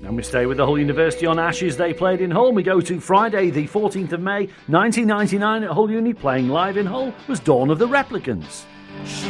And we stay with the Hull University on Ashes. They played in Hull. We go to Friday, the 14th of May, 1999 at Hull Uni. Playing live in Hull was Dawn of the Replicants.